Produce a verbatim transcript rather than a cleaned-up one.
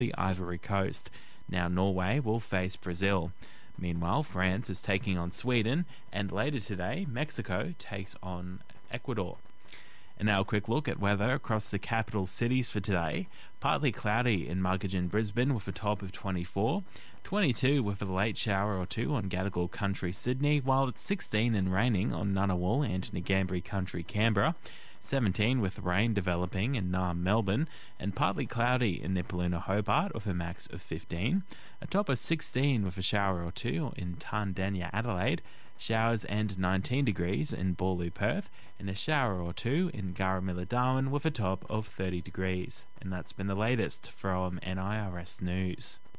the Ivory Coast. Now Norway will face Brazil. Meanwhile, France is taking on Sweden, and later today, Mexico takes on Ecuador. And now a quick look at weather across the capital cities for today. Partly cloudy in Muggeridge, Brisbane with a top of twenty-four, twenty-two with a late shower or two on Gadigal Country, Sydney, while it's sixteen and raining on Ngunnawal and Ngambri Country, Canberra, seventeen with rain developing in Naarm, Melbourne, and partly cloudy in Nipaluna, Hobart with a max of fifteen, a top of sixteen with a shower or two in Tandanya, Adelaide, showers and nineteen degrees in Boorloo, Perth, and a shower or two in Garramilla, Darwin with a top of thirty degrees. And that's been the latest from N I R S News.